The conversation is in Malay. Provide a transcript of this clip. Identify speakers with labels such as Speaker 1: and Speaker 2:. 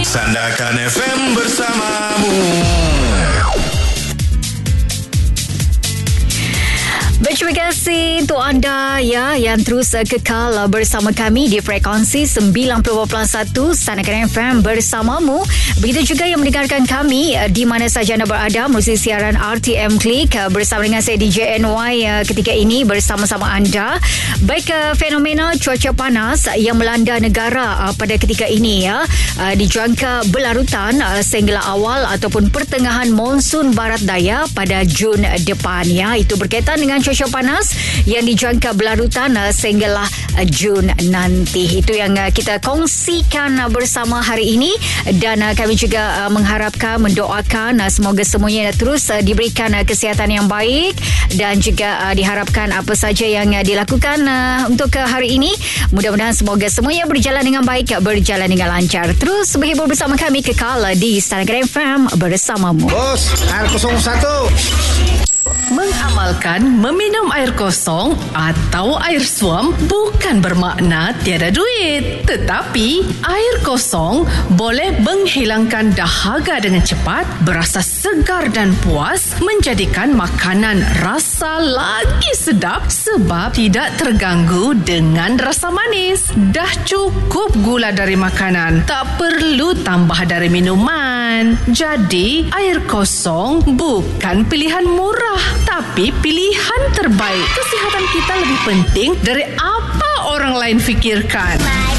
Speaker 1: Sandakan FM bersamamu.
Speaker 2: Terima kasih untuk anda yang terus kekal bersama kami di frekuensi 90.1 Sandakan FM bersamamu. Begitu juga yang mendengarkan kami di mana saja anda berada melalui siaran RTM Klik bersama dengan saya DJ NY ketika ini bersama-sama anda. Baik, fenomena cuaca panas yang melanda negara pada ketika ini dijangka berlarutan sehinggalah awal ataupun pertengahan monsun barat daya pada Jun depan. Itu berkaitan dengan cuaca panas yang dijangka berlarutan sehinggalah Jun nanti. Itu yang kita kongsikan bersama hari ini, dan kami juga mengharapkan, mendoakan semoga semuanya terus diberikan kesihatan yang baik, dan juga diharapkan apa saja yang dilakukan untuk hari ini, mudah-mudahan semoga semuanya berjalan dengan baik, berjalan dengan lancar. Terus berhibur bersama kami kekal di Sandakan FM bersamamu.
Speaker 3: Bos, air 01.
Speaker 4: Mengamalkan meminum air kosong atau air suam bukan bermakna tiada duit. Tetapi air kosong boleh menghilangkan dahaga dengan cepat, berasa segar dan puas, menjadikan makanan rasa lagi sedap sebab tidak terganggu dengan rasa manis. Dah cukup gula dari makanan, tak perlu tambah dari minuman. Jadi air kosong bukan pilihan murah, tapi pilihan terbaik. Kesihatan kita lebih penting dari apa orang lain fikirkan.